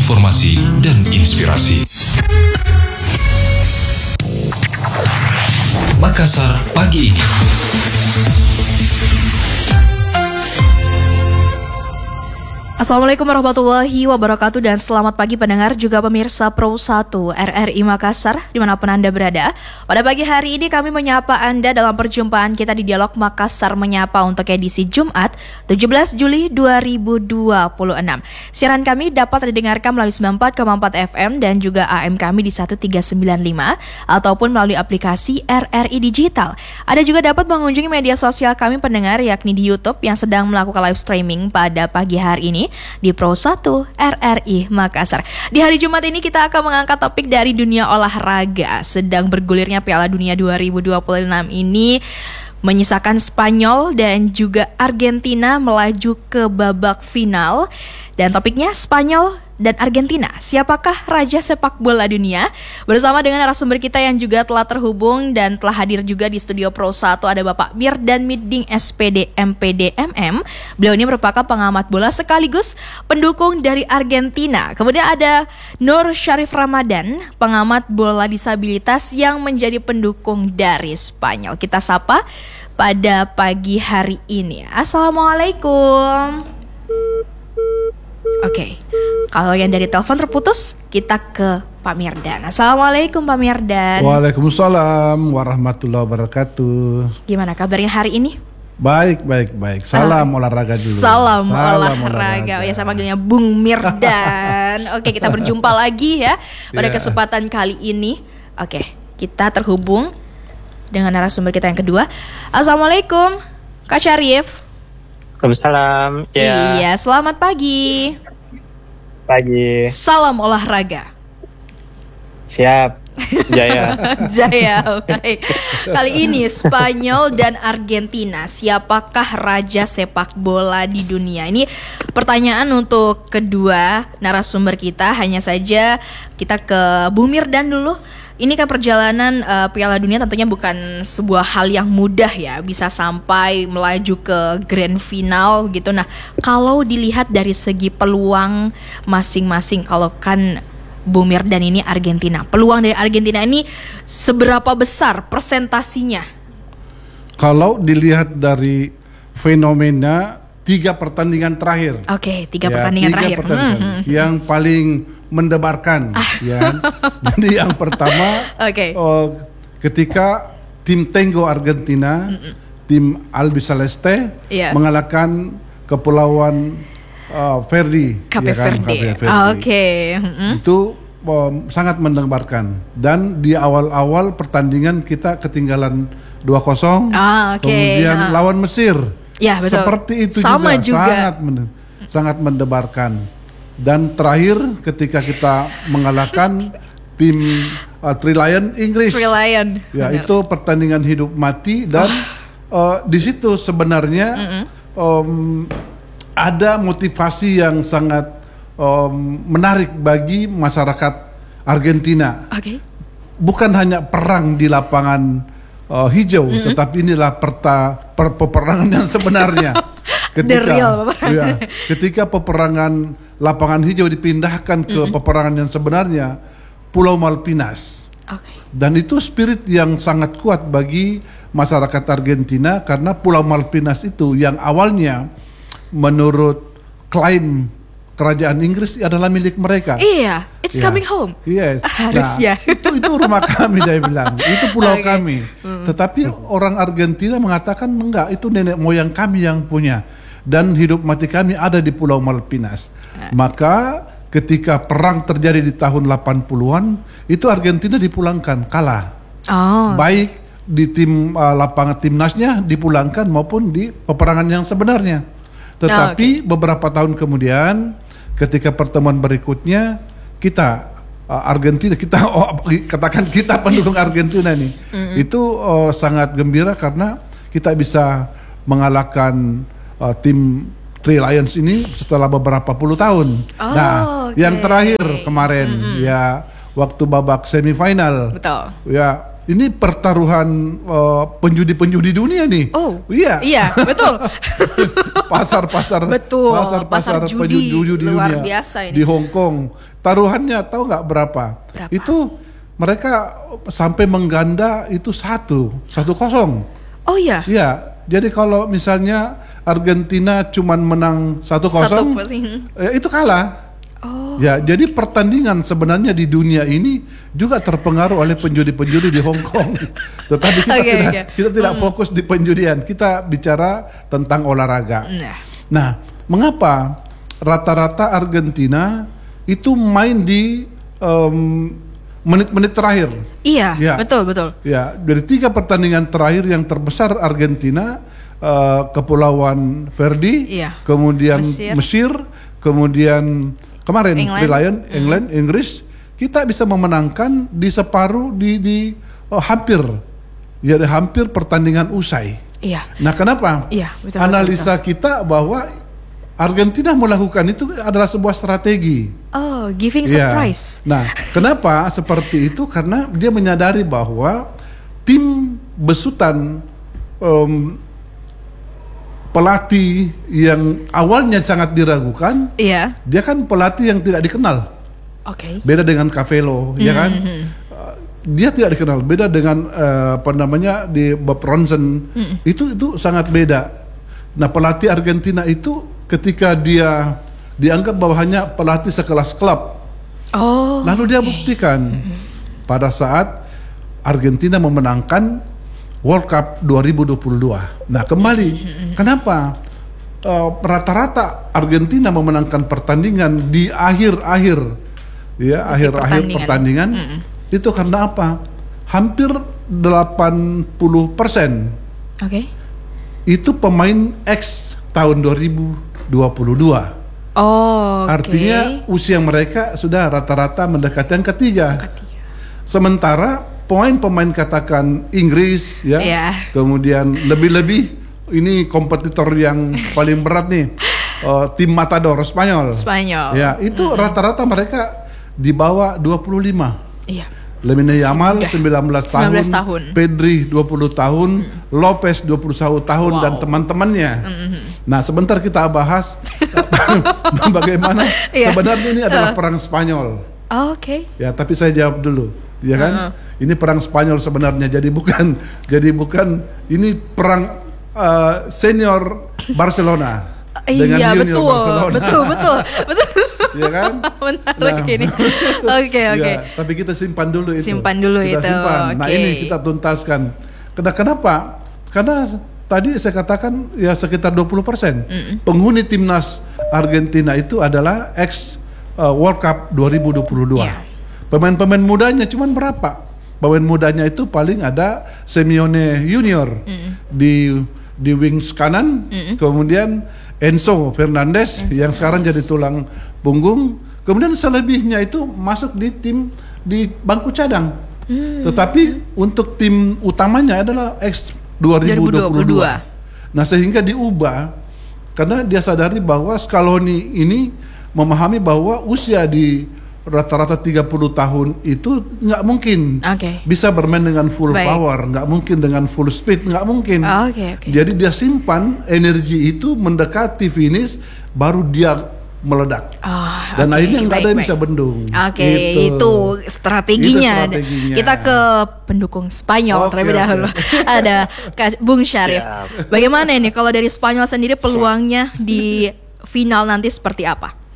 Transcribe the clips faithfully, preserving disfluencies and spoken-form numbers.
informasi dan inspirasi. Makassar pagi ini. Assalamualaikum warahmatullahi wabarakatuh dan selamat pagi pendengar juga pemirsa Pro satu R R I Makassar dimanapun Anda berada. Pada pagi hari ini kami menyapa Anda dalam perjumpaan kita di Dialog Makassar Menyapa untuk edisi Jumat tujuh belas Juli dua ribu dua puluh enam. Siaran kami dapat didengarkan melalui sembilan puluh empat koma empat F M dan juga A M kami di seratus tiga puluh sembilan koma lima ataupun melalui aplikasi R R I Digital. Ada juga dapat mengunjungi media sosial kami pendengar yakni di YouTube yang sedang melakukan live streaming pada pagi hari ini di Pro satu R R I Makassar. Di hari Jumat ini kita akan mengangkat topik dari dunia olahraga. Sedang bergulirnya Piala Dunia dua ribu dua puluh enam ini menyisakan Spanyol dan juga Argentina melaju ke babak final. Dan topiknya Spanyol dan Argentina. Siapakah raja sepak bola dunia? Bersama dengan narasumber kita yang juga telah terhubung dan telah hadir juga di studio Pro satu ada Bapak Mirdan Miding S P D M P D M M. Beliau ini merupakan pengamat bola sekaligus pendukung dari Argentina. Kemudian ada Nur Syarif Ramadan, pengamat bola disabilitas yang menjadi pendukung dari Spanyol. Kita sapa pada pagi hari ini. Assalamualaikum. Oke, okay. Kalau yang dari telepon terputus, kita ke Pak Mirdan. Assalamualaikum Pak Mirdan. Waalaikumsalam warahmatullahi wabarakatuh. Gimana kabarnya hari ini? Baik, baik, baik. Salam uh, olahraga dulu. Salam, Salam olahraga. olahraga. Oh ya, saya manggilnya Bung Mirdan. Oke, kita berjumpa lagi ya pada yeah. kesempatan kali ini. Oke, kita terhubung dengan narasumber kita yang kedua. Assalamualaikum, Kak Syarif. Waalaikumsalam. Ya. Iya, selamat pagi. Pagi. Salam olahraga. Siap. Jaya. Jaya. Baik. Kali ini Spanyol dan Argentina. Siapakah raja sepak bola di dunia? Ini pertanyaan untuk kedua narasumber kita. Hanya saja kita ke Bu Mirdan dulu. Ini kan perjalanan uh, Piala Dunia tentunya bukan sebuah hal yang mudah ya, bisa sampai melaju ke grand final gitu. Nah, kalau dilihat dari segi peluang masing-masing, kalau kan Bu Mirdan ini Argentina, peluang dari Argentina ini seberapa besar persentasinya? Kalau dilihat dari fenomena tiga pertandingan terakhir. Oke, okay, tiga ya, pertandingan tiga terakhir. Pertandingan hmm. Yang paling mendebarkan, ya. Jadi yang pertama, okay. uh, ketika tim Tengo Argentina, Mm-mm. tim Albiceleste yeah. mengalahkan Kepulauan uh, Verdi, Cape ya kan? Verde. Verdi. Oke, okay. mm-hmm. Itu um, sangat mendebarkan. Dan di awal-awal pertandingan kita ketinggalan dua kosong, ah, okay. kemudian nah. lawan Mesir. Ya, betul. Seperti itu Sama juga, juga. sangat men- sangat mendebarkan. Dan terakhir ketika kita mengalahkan tim uh, Three Lion Inggris. Three Lion. Ya, benar. itu pertandingan hidup mati dan oh. uh, di situ sebenarnya um, ada motivasi yang sangat um, menarik bagi masyarakat Argentina. Okay. Bukan hanya perang di lapangan Uh, hijau, mm-hmm. tetapi inilah perta, per, peperangan yang sebenarnya. Ketika, ya, ketika peperangan lapangan hijau dipindahkan ke mm-hmm. peperangan yang sebenarnya, Pulau Malvinas. Okay. Dan itu spirit yang sangat kuat bagi masyarakat Argentina karena Pulau Malvinas itu yang awalnya menurut klaim kerajaan Inggris adalah milik mereka. Iya, it's ya. coming home. Yes. Harusnya. Nah, itu itu rumah kami dia bilang. Itu pulau okay. kami. Hmm. Tetapi orang Argentina mengatakan enggak, itu nenek moyang kami yang punya dan hidup mati kami ada di Pulau Malvinas. Nah. Maka ketika perang terjadi di tahun delapan puluhan, itu Argentina dipulangkan, kalah. Oh. Baik di tim uh, lapangan timnasnya dipulangkan maupun di peperangan yang sebenarnya. Tetapi oh, okay. beberapa tahun kemudian ketika pertemuan berikutnya kita uh, Argentina kita oh, katakan kita pendukung Argentina nih mm-hmm. itu uh, sangat gembira karena kita bisa mengalahkan uh, tim Three Lions ini setelah beberapa puluh tahun. Oh, nah, okay. yang terakhir kemarin mm-hmm. ya waktu babak semifinal. Betul. Ya ini pertaruhan uh, penjudi-penjudi dunia nih. Oh, iya, iya, betul. Pasar-pasar, betul, pasar-pasar pasar judi penjudi luar dunia biasa ini. di Hong Kong. Taruhannya tahu nggak berapa? Berapa? Itu mereka sampai mengganda itu satu, satu kosong. Oh iya. Iya, jadi kalau misalnya Argentina cuman menang satu kosong, ya itu kalah. Oh. Ya, jadi pertandingan sebenarnya di dunia ini juga terpengaruh oleh penjudi-penjudi di Hong Kong. Tetapi kita okay, tidak okay. kita tidak hmm. fokus di penjudian, kita bicara tentang olahraga. Nah, nah mengapa rata-rata Argentina itu main di um, menit-menit terakhir? Iya, ya, betul betul. Ya, dari tiga pertandingan terakhir yang terbesar Argentina, uh, Kepulauan Verdi, iya. kemudian Mesir, Mesir kemudian kemarin England. di Lion, England, mm. Inggris, kita bisa memenangkan di separuh di, di oh, hampir, ya hampir pertandingan usai. Iya. Nah, kenapa? Iya, betul, Analisa betul, betul. kita bahwa Argentina melakukan itu adalah sebuah strategi. Oh, giving Ya. surprise. Nah, kenapa seperti itu? Karena dia menyadari bahwa tim besutan um, pelatih yang awalnya sangat diragukan, Iya. dia kan pelatih yang tidak dikenal. Oke. Okay. Beda dengan Capello, mm-hmm. ya kan? Uh, dia tidak dikenal. Beda dengan uh, apa namanya di Bob Ronson. Mm-hmm. Itu itu sangat beda. Nah, pelatih Argentina itu ketika dia dianggap bahwa hanya pelatih sekelas klub. Oh. Lalu dia okay. buktikan mm-hmm. pada saat Argentina memenangkan World Cup dua ribu dua puluh dua. Nah, kembali, mm-hmm. kenapa uh, rata-rata Argentina memenangkan pertandingan di akhir-akhir, ya, akhir-akhir pertandingan, mm-hmm. itu karena apa? Hampir delapan puluh persen. Oke. Okay. Itu pemain X tahun dua ribu dua puluh dua. Oh, okay. Artinya usia mereka sudah rata-rata mendekati yang ketiga. Ketiga. Sementara pemain-pemain katakan Inggris, ya, yeah. kemudian lebih-lebih ini kompetitor yang paling berat nih, uh, tim Matador Spanyol. Spanyol. Ya, itu mm-hmm. rata-rata mereka di bawah dua puluh lima. Iya. Lamine Yamal sembilan belas tahun, sembilan belas tahun, Pedri dua puluh tahun, mm. Lopez dua puluh satu tahun, wow. dan teman-temannya. Mm-hmm. Nah, sebentar kita bahas bagaimana yeah. sebenarnya ini adalah uh. perang Spanyol. Oh, Oke. Okay. Ya, tapi saya jawab dulu, ya kan? Uh-uh. Ini perang Spanyol sebenarnya, jadi bukan, jadi bukan ini perang uh, senior Barcelona dengan iya, junior betul, Barcelona. betul, betul, betul. Ya kan? Menarik nah. ini. Oke, oke. Ya, tapi kita simpan dulu itu. Simpan dulu kita itu. Simpan. Nah, okay. ini kita tuntaskan. Kenapa? Karena tadi saya katakan ya sekitar dua puluh persen mm. penghuni timnas Argentina itu adalah ex uh, World Cup dua ribu dua puluh dua. Yeah. Pemain-pemain mudanya cuman berapa? Pemain mudanya itu paling ada Simeone Junior mm. di di wings kanan, mm. kemudian Enzo Fernandez Enzo yang sekarang Fernandez. Jadi tulang punggung, kemudian selebihnya itu masuk di tim di bangku cadang. Mm. Tetapi untuk tim utamanya adalah ex dua ribu dua puluh dua. Nah, sehingga diubah karena dia sadari bahwa Scaloni ini memahami bahwa usia di rata-rata tiga puluh tahun itu nggak mungkin okay. bisa bermain dengan full Baik. power, nggak mungkin dengan full speed, nggak mungkin. Oh, okay, okay. Jadi dia simpan energi itu mendekati finish, baru dia meledak. Oh, dan okay. akhirnya nggak ada yang baik. bisa bendung. Oke, okay, gitu. itu, strateginya. itu strateginya. Kita ke pendukung Spanyol okay, terlebih okay. dahulu. Ada Bung Syarif. Siap. Bagaimana ini kalau dari Spanyol sendiri peluangnya di final nanti seperti apa?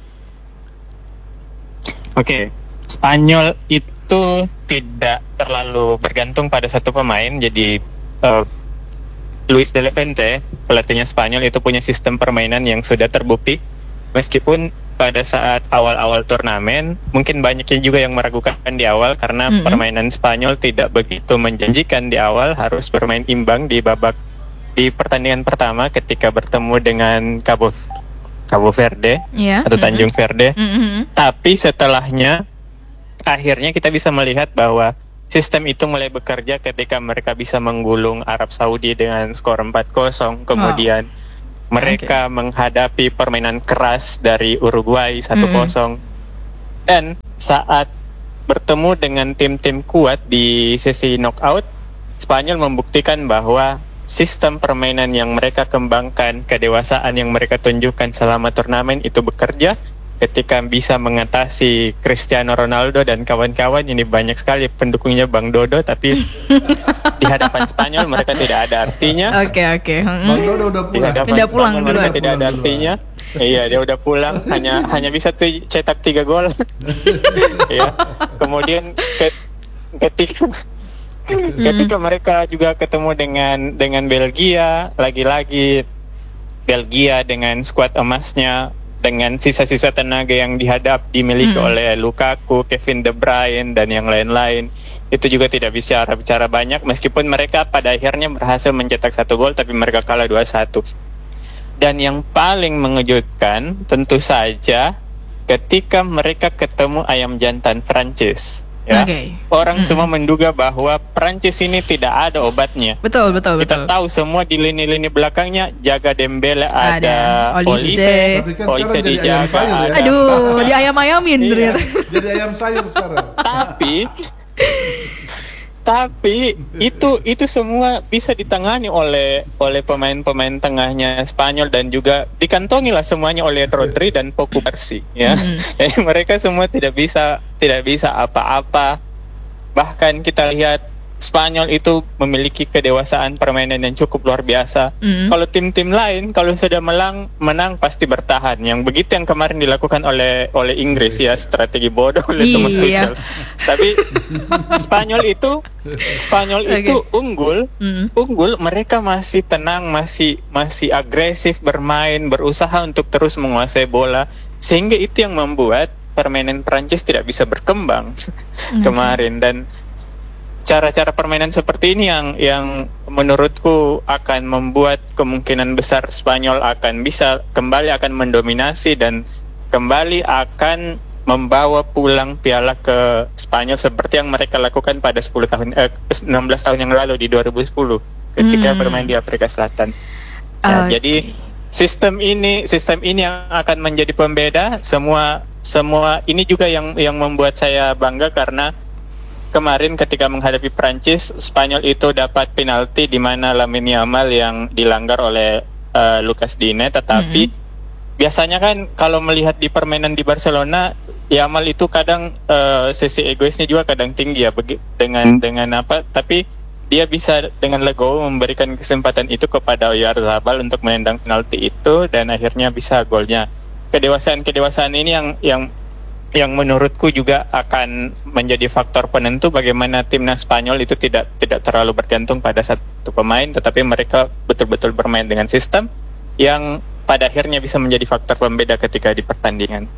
Oke, okay. Spanyol itu tidak terlalu bergantung pada satu pemain. Jadi uh, Luis de la Fuente, pelatihnya Spanyol, itu punya sistem permainan yang sudah terbukti. Meskipun pada saat awal-awal turnamen mungkin banyaknya juga yang meragukan di awal karena mm-hmm. permainan Spanyol tidak begitu menjanjikan di awal, harus bermain imbang di babak di pertandingan pertama ketika bertemu dengan Cabo Cabo Verde yeah. atau Tanjung mm-hmm. Verde. Mm-hmm. Tapi setelahnya akhirnya kita bisa melihat bahwa sistem itu mulai bekerja ketika mereka bisa menggulung Arab Saudi dengan skor empat kosong, kemudian wow. mereka okay. menghadapi permainan keras dari Uruguay satu kosong. Mm-hmm. Dan saat bertemu dengan tim-tim kuat di sesi knockout, Spanyol membuktikan bahwa sistem permainan yang mereka kembangkan, kedewasaan yang mereka tunjukkan selama turnamen itu bekerja. Ketika bisa mengatasi Cristiano Ronaldo dan kawan-kawan, ini banyak sekali pendukungnya Bang Dodo, tapi di hadapan Spanyol mereka tidak ada artinya. Oke oke. Bang Dodo udah Di pulang. hadapan Udah pulang Spanyol mereka duluan. tidak ada artinya. Iya, dia udah pulang, hanya hanya bisa c- cetak tiga gol. Ya. Kemudian ke- ketika ketika mereka juga ketemu dengan dengan Belgia, lagi-lagi Belgia dengan skuad emasnya, dengan sisa-sisa tenaga yang dihadap dimiliki Hmm. oleh Lukaku, Kevin De Bruyne dan yang lain-lain, itu juga tidak bisa bicara banyak meskipun mereka pada akhirnya berhasil mencetak satu gol tapi mereka kalah dua satu. Dan yang paling mengejutkan tentu saja ketika mereka ketemu ayam jantan Prancis. Ya. Oke. Orang Mm-mm. semua menduga bahwa Prancis ini tidak ada obatnya. Betul betul Kita betul. tahu semua di lini-lini belakangnya jaga Dembele, Ada ada, Olise. Olise, Tapi kan Olise sekarang jadi ayam dijaga. sayur ya. ada- Aduh, di ayam-ayamin Iya. ternyata. Jadi ayam sayur sekarang. Tapi tapi itu itu semua bisa ditangani oleh oleh pemain-pemain tengahnya Spanyol dan juga dikantongi lah semuanya oleh Rodri dan Pau Cubarsí, ya. Hmm. Eh, mereka semua tidak bisa tidak bisa apa-apa. Bahkan kita lihat Spanyol itu memiliki kedewasaan permainan yang cukup luar biasa. Mm. Kalau tim-tim lain kalau sudah menang menang pasti bertahan. Yang begitu yang kemarin dilakukan oleh oleh Inggris, ya, strategi bodoh oleh Thomas Iya. Tuchel. Tapi Spanyol itu Spanyol Oke. itu unggul, Mm. unggul. Mereka masih tenang, masih masih agresif bermain, berusaha untuk terus menguasai bola, sehingga itu yang membuat permainan Prancis tidak bisa berkembang kemarin. Dan cara-cara permainan seperti ini yang yang menurutku akan membuat kemungkinan besar Spanyol akan bisa kembali akan mendominasi dan kembali akan membawa pulang piala ke Spanyol seperti yang mereka lakukan pada sepuluh tahun eh, enam belas tahun yang lalu di dua ribu sepuluh ketika Hmm. bermain di Afrika Selatan. Ya, Oke. Jadi sistem ini sistem ini yang akan menjadi pembeda. Semua semua ini juga yang yang membuat saya bangga karena kemarin ketika menghadapi Prancis, Spanyol itu dapat penalti di mana Lamine Yamal yang dilanggar oleh uh, Lucas Digne, tetapi Mm-hmm. biasanya kan kalau melihat di permainan di Barcelona, Yamal itu kadang uh, sisi egoisnya juga kadang tinggi ya begi- dengan dengan apa, tapi dia bisa dengan legowo memberikan kesempatan itu kepada Oyarzabal untuk menendang penalti itu dan akhirnya bisa golnya. Kedewasaan-kedewasaan ini yang yang yang menurutku juga akan menjadi faktor penentu bagaimana timnas Spanyol itu tidak tidak terlalu bergantung pada satu pemain, tetapi mereka betul-betul bermain dengan sistem yang pada akhirnya bisa menjadi faktor pembeda ketika di pertandingan.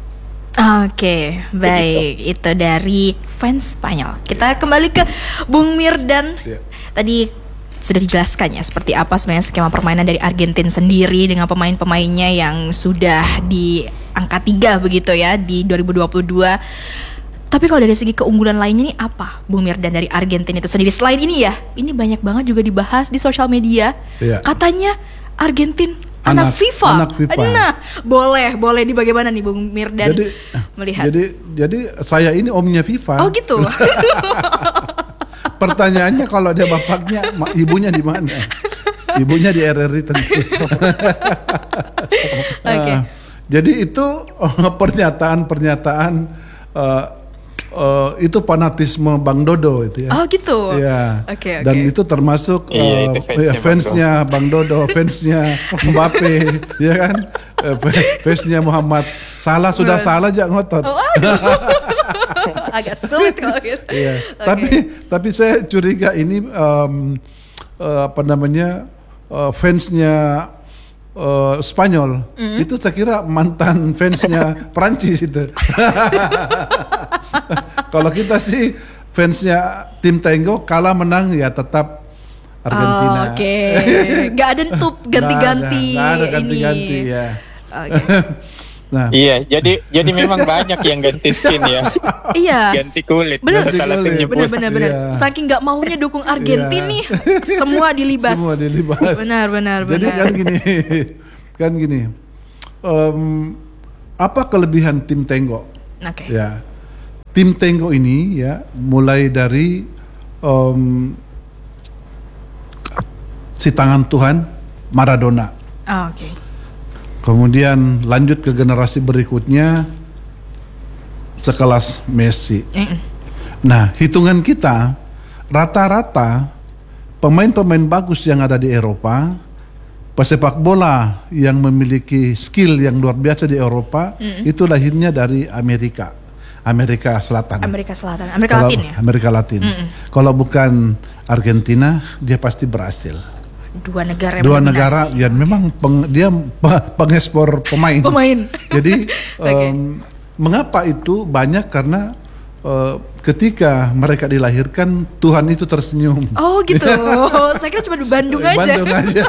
Oke, baik. Itu dari fans Spanyol. Kita kembali ke Bung Mirdan. Iya. Tadi sudah dijelaskan ya seperti apa sebenarnya skema permainan dari Argentina sendiri dengan pemain-pemainnya yang sudah di angka tiga begitu ya di dua ribu dua puluh dua. Tapi kalau dari segi keunggulan lainnya nih apa, Bung Mirdan, dari Argentina itu sendiri? Selain ini ya, ini banyak banget juga dibahas di sosial media. Iya. Katanya Argentina anak, Anak- FIFA. anak FIFA. Nah, boleh, boleh di bagaimana nih Bung Mirdan Jadi melihat? jadi jadi saya ini omnya FIFA. Oh gitu. Pertanyaannya kalau dia bapaknya, ma- ibunya di mana? Ibunya di R R I tentu. Oke. Ah, jadi itu oh, pernyataan-pernyataan eh, eh, itu fanatisme Bang Dodo itu ya. Oh gitu. Iya. Oke, oke. Dan itu termasuk Iya, eh, itu fansnya ya, Bang fansnya Bang Dodo, fansnya Mbappe, ya kan? Eh, fansnya Muhammad Salah sudah salah aja ngotot. Oh, aduh. Agak sulit kalau gitu. Iya. Oke. Tapi tapi saya curiga ini em, eh, apa namanya eh, fansnya eh, Spanyol itu saya kira mantan fansnya Prancis itu. Kalau kita sih fansnya tim Tango, kalah menang ya tetap Argentina. Oh, oke. Gak ada tuh ganti-ganti Nggak ada, nggak ada ganti-ganti ini. ya. Oke. Nah, Iya, jadi jadi memang banyak yang ganti skin ya, Iya. ganti kulit Bener. setelah Ganti kulit. timnya Bener pun. bener bener. Iya. Saking nggak maunya dukung Argentina Iya. nih, semua dilibas. semua dilibas. Benar benar Jadi benar. kan gini, kan gini. Em, apa kelebihan tim Tango? Oke. Ya, tim Tenggo ini ya mulai dari um, si tangan Tuhan Maradona. Oh, oke. Okay. Kemudian lanjut ke generasi berikutnya sekelas Messi. Mm. Nah, hitungan kita rata-rata pemain-pemain bagus yang ada di Eropa, pesepak bola yang memiliki skill yang luar biasa di Eropa, mm. itu lahirnya dari Amerika, Amerika Selatan. Amerika Selatan, Amerika Kalau, Latin ya. Amerika Latin. Mm. Kalau bukan Argentina, dia pasti berhasil. Dua negara yang dua negara yang memang peng, dia pengekspor pemain. Pemain. Jadi okay. um, mengapa itu banyak karena uh, ketika mereka dilahirkan Tuhan itu tersenyum. Oh gitu. Saya kira cuma di Bandung aja. Bandung aja.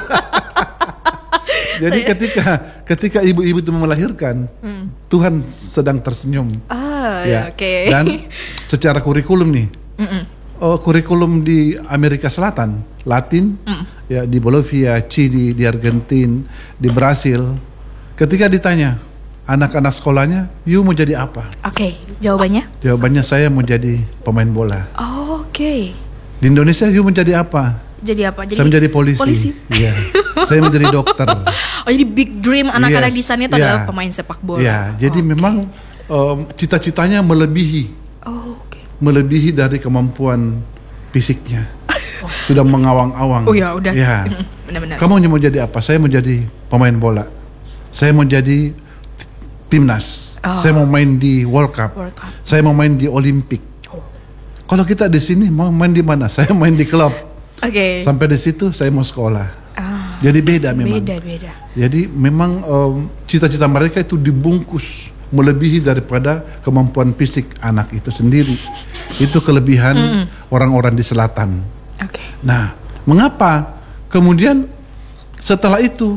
Jadi ketika ketika ibu-ibu itu melahirkan, hmm. Tuhan sedang tersenyum. Ah, ya. Oke. Okay. Dan secara kurikulum nih. Mm-mm. Oh, kurikulum di Amerika Selatan, Latin, mm. ya di Bolivia, Chili, di Argentina, di Brasil. Ketika ditanya anak-anak sekolahnya, "You mau jadi apa?" Oke, okay. Jawabannya? Jawabannya saya mau jadi pemain bola. Oh, oke. Okay. Di Indonesia, "You mau jadi apa?" Jadi apa? Jadi saya menjadi polisi. Polisi. Iya. Saya menjadi dokter. Oh, jadi big dream anak-anak yes. di sana itu yeah. adalah pemain sepak bola. Iya, jadi okay. memang um, cita-citanya melebihi. Oh, oke. Okay. Melebihi dari kemampuan fisiknya. Sudah mengawang-awang. Oh ya, udah. Ya. Benar-benar. Kamu mau jadi apa? Saya mau jadi pemain bola. Saya mau jadi timnas. Oh. Saya mau main di World Cup. World Cup. Saya mau main di Olimpik. Oh. Kalau kita di sini mau main di mana? Saya main di klub. Oke. Okay. Sampai di situ saya mau sekolah. Ah. Jadi beda memang. Beda, beda. Jadi memang um, cita-cita mereka itu dibungkus melebihi daripada kemampuan fisik anak itu sendiri. Itu kelebihan mm. orang-orang di selatan. Okay. Nah, mengapa kemudian setelah itu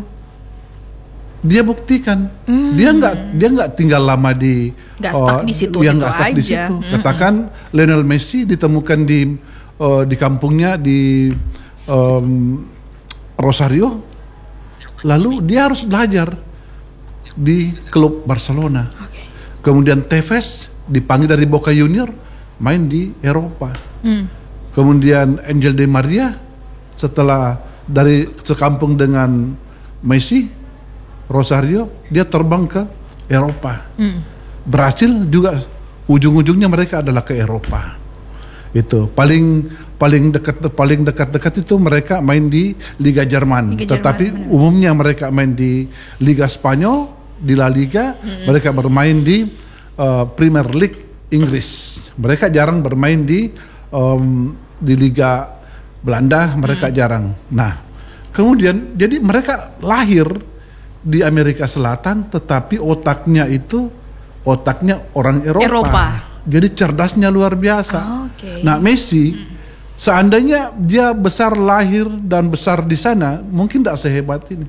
dia buktikan mm. dia nggak dia nggak tinggal lama di nggak stuck uh, di situ yang gitu nggak stuck aja. di situ. Mm-hmm. Katakan Lionel Messi ditemukan di uh, di kampungnya di um, Rosario, lalu dia harus belajar di klub Barcelona. Okay. Kemudian Tevez dipanggil dari Boca Junior main di Eropa. Mm. Kemudian Angel Di Maria setelah dari sekampung dengan Messi, Rosario, dia terbang ke Eropa. Mm. Berhasil juga ujung-ujungnya mereka adalah ke Eropa. Itu paling paling dekat paling dekat-dekat itu mereka main di Liga Jerman. Liga Tetapi Jerman, umumnya mereka main di Liga Spanyol, di La Liga, mm-hmm. mereka bermain di uh, Premier League Inggris. Mereka jarang bermain di um, di Liga Belanda, mereka mm. jarang. Nah, kemudian jadi mereka lahir di Amerika Selatan, tetapi otaknya itu otaknya orang Eropa. Eropa. Jadi cerdasnya luar biasa. Oh, okay. Nah, Messi hmm. seandainya dia besar lahir dan besar di sana, mungkin tidak sehebat ini.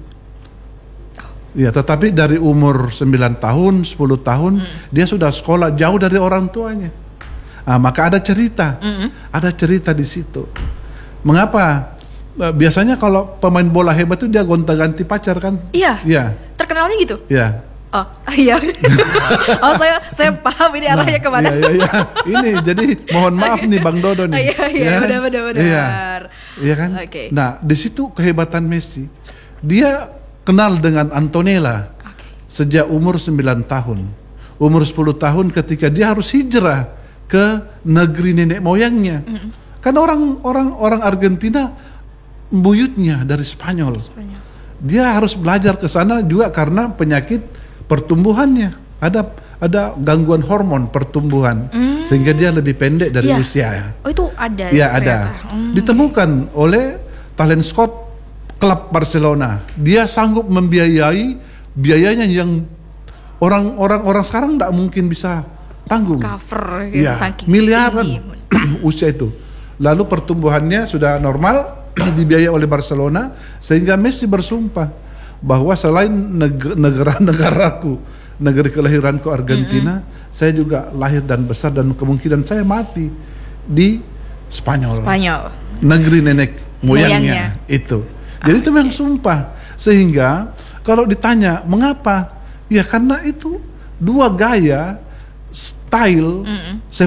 Ya, tetapi dari umur sembilan tahun, sepuluh tahun, hmm. dia sudah sekolah jauh dari orang tuanya. Nah, maka ada cerita, hmm. ada cerita di situ. Mengapa? Biasanya kalau pemain bola hebat itu dia gonta-ganti pacar kan? Iya. Iya. Terkenalnya gitu? Iya. Oh, iya. Oh, saya saya paham ini arahnya nah, kemana. Iya, iya, iya. Ini jadi mohon maaf nih Bang Dodo nih. Iya, iya, ya, benar, benar, benar. Iya, iya kan? Okay. Nah, di situ kehebatan Messi. Dia kenal dengan Antonella okay. sejak umur sembilan tahun. Umur sepuluh tahun ketika dia harus hijrah ke negeri nenek moyangnya. Mm-hmm. Kan orang-orang orang Argentina buyutnya dari Spanyol. Spanyol. Dia harus belajar ke sana juga karena penyakit pertumbuhannya, ada ada gangguan hormon pertumbuhan mm. sehingga dia lebih pendek dari ya. usia. Oh, itu ada. Iya, ada. Mm. Ditemukan oleh talent scout klub Barcelona. Dia sanggup membiayai biayanya yang orang-orang orang sekarang tidak mungkin bisa tanggung. Cover gitu, ya, saking miliaran usia itu. Lalu pertumbuhannya sudah normal dibiayai oleh Barcelona sehingga Messi bersumpah bahwa selain neg- negara-negaraku, negeri kelahiranku Argentina, mm-hmm. saya juga lahir dan besar dan kemungkinan saya mati di Spanyol. Spanyol. Negeri nenek moyangnya, moyangnya. Itu. Jadi ah, itu memang sumpah. Sehingga kalau ditanya mengapa? Ya karena itu dua gaya style mm-hmm.